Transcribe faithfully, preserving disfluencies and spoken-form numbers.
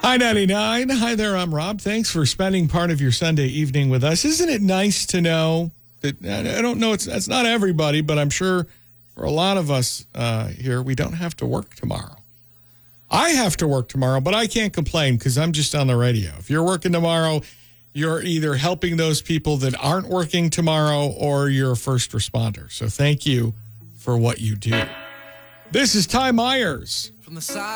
I ninety-nine. Hi there, I'm Rob. Thanks for spending part of your Sunday evening with us. Isn't it nice to know that, I don't know, it's, it's not everybody, but I'm sure for a lot of us uh, here, we don't have to work tomorrow. I have to work tomorrow, but I can't complain because I'm just on the radio. If you're working tomorrow, you're either helping those people that aren't working tomorrow or you're a first responder. So thank you for what you do. This is Ty Myers. From the side.